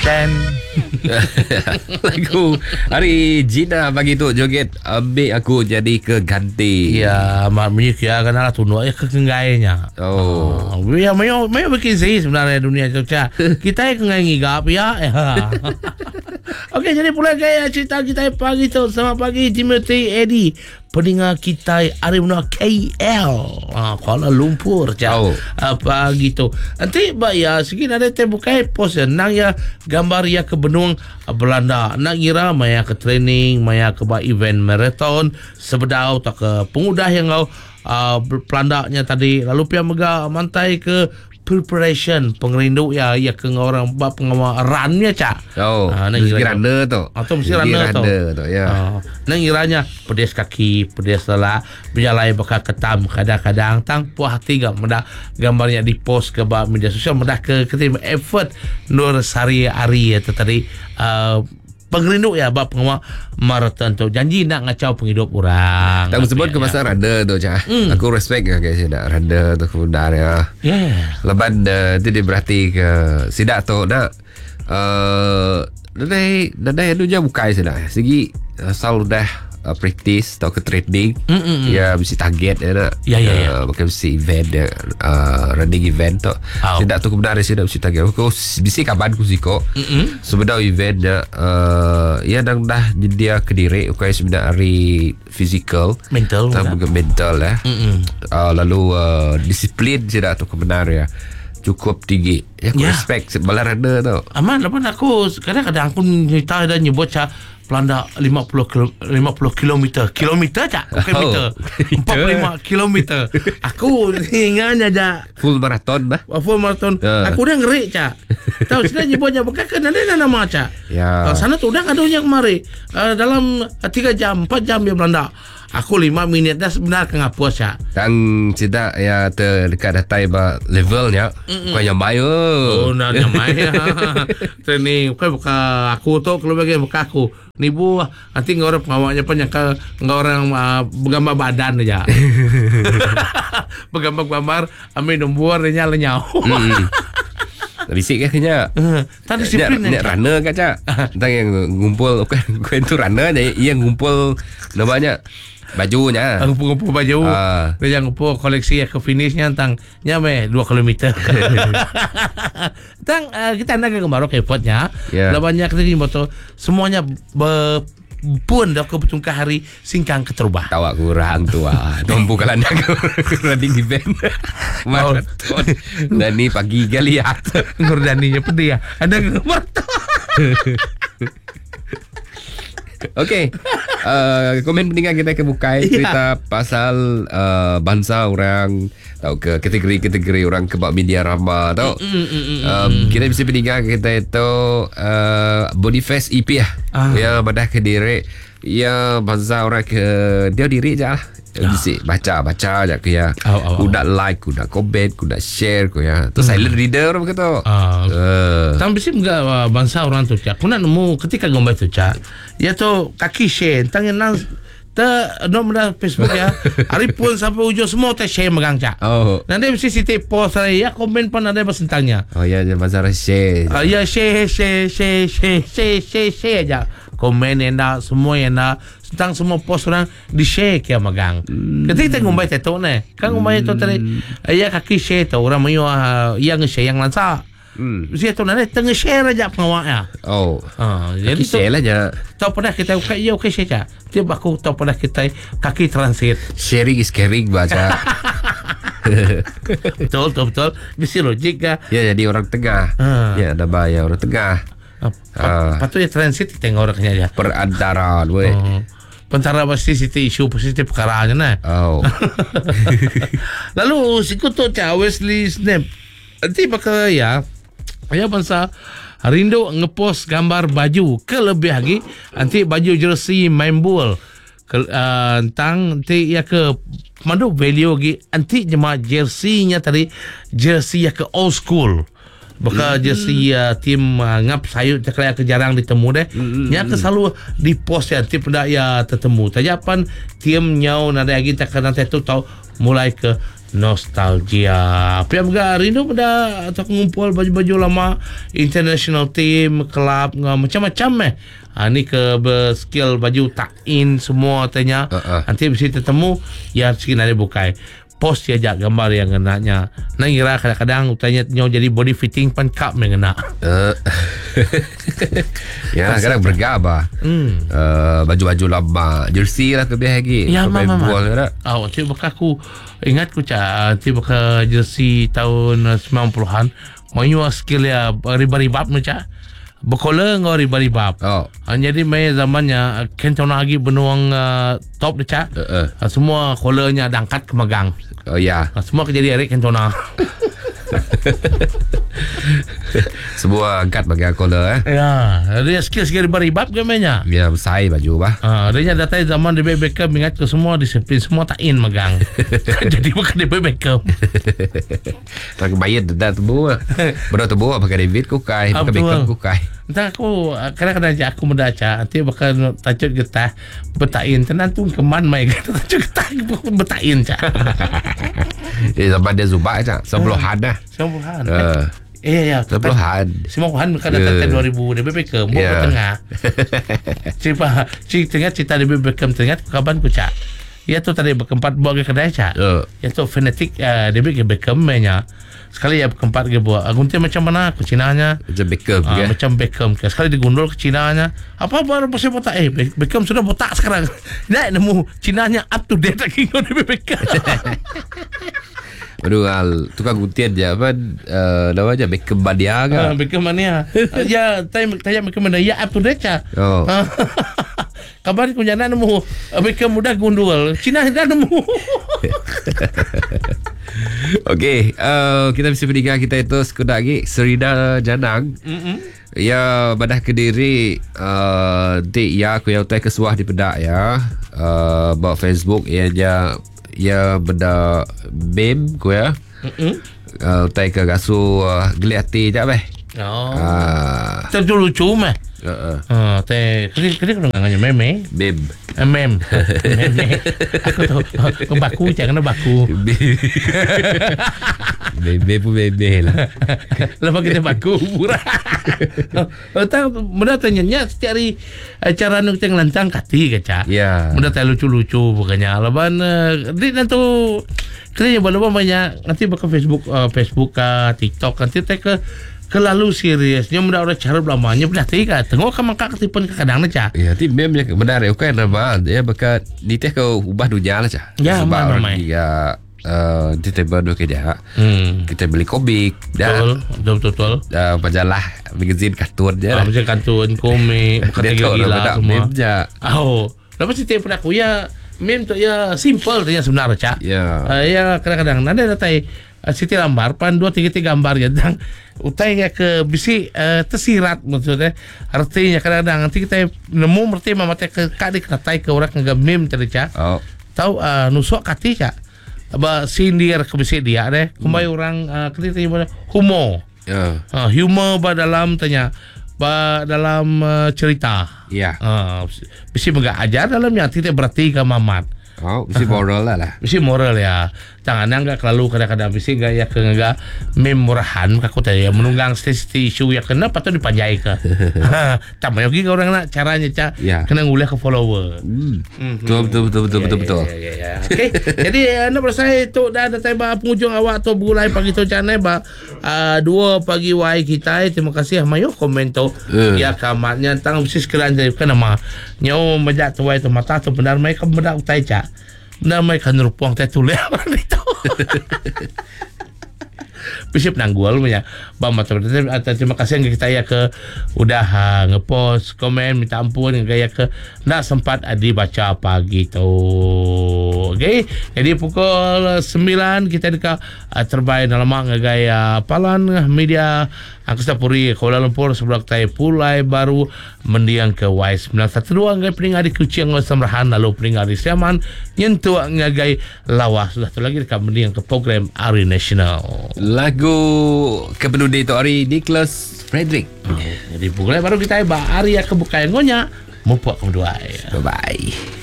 Dan Lagu hari Gina bagi tu joget ambil aku jadi keganti. ya maknanya kaya kena lah tunuk ya kegengainya. Ya mayo bikin sih sebenarnya dunia Jogja. Kita yang kengai ngigap ya. Okey, jadi pula gaya cerita kita pagi tu. Selamat pagi Timothy Eddie, pendengar kita Arimuna KL, Kuala Lumpur apa gitu. Nanti ya segi ada buka post nang ya gambar ya ke benung Belanda. Nak kira maya ke training, maya ke event marathon sebedau tak ke pengudah yang kau pelandaknya tadi. Lalu pia mega mantai ke preparation pengerindu ya ke orang bab pengawal runnya cak. Mesti runner tu. Atau mesti runner tu. Ya. Nang iranya pedes kaki, pedes lah, berjalan bakal ketam kadang-kadang tang puas hati gak mudah gambarnya di post ke media sosial mudah ke ketim effort nur sehari-hari ya tadi pengerindu ya bab pengawal marathon tu janji nak ngacau penghidup orang. Tak sebut ke pasal runner tu cak. Aku respect ke sidak runner tu kemudian ya. Leban tu dia berarti ke sidak tu nak Dadai tu je bukai sidak. Segi asal dah practice atau ke training ya mesti target ya nak bukan mesti event running event tu tidak tu kebenaran saya mesti target aku mesti kapan aku siko sebenarnya event ya dah dia kediri aku sebenarnya hari physical mental ya lalu disiplin tidak tu kebenaran ya cukup tinggi ya aku respect bala runner tu aman lepas aku kadang-kadang aku cerita dan nyebut Pelanda 50 kilometer cak bukan meter 45 kilometer aku ingatnya aja full marathon aku dah ngeri cak tahu sudah nyebutnya bukan kan ada nama cak sana tu udah ada yang kemari dalam 3 jam 4 jam ya Belanda. Aku 5 minit dah sebenarnya ngapus ya. Tang tidak ya terdekat datai ba levelnya. Kau yang mayo. Nak yang mayo. Training kau buka aku tu kalau bagi buka aku. Ni bu nanti ngorang pengawalnya penyangka ngorang bergambar badan aja. Bergambar ambil nombor dia lenyau. Risik kayaknya. Tak disiplin ni runner kan cak. Tang yang ngumpul bukan itu runner dia yang ngumpul namanya bajunya ngumpul baju dia yang ngumpul koleksi ke finishnya tang nyampe 2 kilometer tang kita nak ke kemaru effortnya dah banyak tadi motor semuanya pun dah kebetulan hari singkang keterubah tahu aku kurang tua tumpu kalan aku running event marathon dan ni pagi kali ya ngurdaninya pedih ya ada kemarathon. Okey, komen pendengar kita ke bukai cerita pasal bangsa orang tahu ke kategori orang kebab media rama tahu. Kita bisa pendengar kita itu Body Face EP ya badah ke diri ya bangsa orang ke dia diri je lah. Bisa baca je ke ya. Kuda like, kuda comment, kuda share ko ya. Tu silent reader orang kata. Tam bisi enggak bangsa orang tu cak. Kuna nemu ketika gambar tu cak. Ya tu kaki share tangan nang nombor Facebook ya. Hari pun sampai ujung semua teh share megang cak. Nanti mesti siti post ya komen pun ada pasentangnya. Ya bangsa share. Ya share aja. Komen enda semua enda tentang semua post orang di share ke magang. Ketika kita ngumbai tu ne, kan ngumbai tu tadi ya kaki share tu orang mayu yang share yang lansa. Mesti tu nanti tengah share aja pengawalnya. Jadi share aja. Tahu pernah kita okay share. Dia baku tahu pernah kita kaki transit. Sharing is caring baca. Betul. Mesti logik ya. Ya jadi orang tengah. Ya ada bahaya orang tengah. Patutnya transit tengok orangnya aja. Perantaraan weh. Pentara pasti isu positif perkaraannya nah. Lalu sikut tu Wesley Snap. Nanti bakal ya bangsa rindu ngepost gambar baju kelebih lagi nanti baju jersey main bola tentang nanti ya ke mandu value lagi nanti jemaah jersey-nya tadi jersey ya ke old school. Baka jersey tim ngap sayut cakap ke jarang ditemu deh. Nya ke selalu di post ya tip dah ya tertemu. Tajapan tim nyau nada lagi tak nanti tu tahu mulai ke nostalgia. Pihak juga rindu pada atau ngumpul baju-baju lama international team, kelab macam-macam ni ke skill baju tak-in semua tanya. Nanti bisa ketemu ya sikit ada bukai. Post dia ajak gambar yang kenanya. Nang kira kadang-kadang utanya jadi body fitting pan cup yang kena. Ya kadang bergabah. Baju-baju lama, jersey lah kebiasa lagi. Ya mama. Nanti bakaku ingat ku nanti baka jersey tahun 90-an. Mau skill ya ribab macam. Berkola ngau ribab. Jadi mai zamannya Kentona lagi benuang top dia. Semua kolanya dangkat ke megang. Oh ya. Semua kejadi Eric Cantona. Semua angkat bagi kola Ya, dia skill beribab gamenya. Ya, besar baju bah. Dia datang zaman di Beckham ingat ke semua disiplin semua tak-in megang. Jadi bukan di Beckham. Tak bayar dah tubuh. Berat tubuh pakai David Kukai, pakai Beckham Kukai. Entah aku kadang-kadang aku mendaca nanti bakal tacut getah betain tenan tu keman mai tacut getah betain cak. Zaman dia Zubak cak 90-an dah. 90-an. Ya 90-an. 90-an mereka datang 2000 di Beckham tengah. Cerita di Beckham tengah kapan ku cak. Ya tu tadi berkeempat buat ke kedai cak. Ya tu fanatik David Beckham mainnya. Sekali ya keempat ke buat Agunti macam mana ke Cinanya macam Beckham macam Beckham ke sekali digundul ke Cinanya apa baru pasal botak Beckham sudah botak sekarang nak nemu Cinanya up to date lagi dengan Beckham. Aduh tukang guntian je apa namanya Beckham Mania ke Beckham Mania ya tanya Beckham Mania ya up to date ya. Kabar ku jangan nemu Beckham mudah gundul Cina dah nemu. Okey, kita bisa meninggal kita itu sekudar lagi Serida Janang. Ya badah Kediri dik ya aku yang utai kesuah di pedak ya. Bawa Facebook ya benda meme ku ya. Utai ke gasu geliati jap beh. Tu lucu meh. Teh kena nganya meme. Meme. Aku tahu baku jangan baku. Bebe pun bebe lah. Lepas kita baku murah. Tahu mudah tanya setiap hari acara nu teng lantang kati kaca. Ya. Mudah teh lucu-lucu bukannya. Leban di nanti kena banyak nanti bakal Facebook TikTok nanti teh kelalu seriusnya mudah orang cara lamanya belah tiga tengok kan mangkak ketipan kadang aja ya ti memang benar ya kan nama ya bakat di teh kau ubah dunia lah cah ya sebab orang dia di teh baru kerja kita beli komik betul majalah magazine kartun je lah majalah kartun komik bukan gila semua lepas itu pun aku ya meme tu ya simple tu ya sebenarnya cah ya kadang-kadang ada datai Siti lambar pan 2-3 gambar ya dan utai ya ke bisi tersirat maksudnya artinya kadang-kadang nanti kita nemu merti mama teh ke kadi katai ke orang ngga meme tadi cak tahu nusuk kati cak ba sindir ke bisi dia deh kumbai orang ketika humor humor ba dalam tanya ba dalam cerita bisi enggak ajar dalamnya tidak berarti ke mamat mesti moral lah. Mesti moral ya. Jangan enggak kelalu kadang-kadang mesti enggak ya ke enggak memurahan kaku tadi ya menunggang stage isu ya kena patut dipanjai ke. Tambah lagi orang nak caranya kena ngulah ke follower. Betul. Okey. Jadi anda bersai tu dah datang ba penghujung awak tu bulai pagi tu canai ba 2 pagi wai kita. Terima kasih mayo komen tu. Ya kamatnya tang mesti sekalian jadi kan nama. Nyau majak tu wai tu mata tu benar mai ke benar utai cak. Benar mai kan rupuang teh tulis apa itu. Bisa penanggual punya Bama terima kasih yang kita ya ke udah ngepost komen minta ampun yang gaya ke nak sempat dibaca pagi tu. Okey, jadi pukul 9 kita dekat terbaik dalam gaya palan media Angkasa Puri Kuala Lumpur sebelah tay Pulai Baru mendiang ke Y912 ngai peningat di Kuching Samrahan lalu peningat di Siaman nyentuh ngagai lawas sudah tu lagi dekat mendiang ke program Ari Nasional. Lagu kepenuh itu Ari Nicholas Frederick. Jadi pukul baru kita Ari ya kebuka ngonya mumpuk kedua. Bye bye.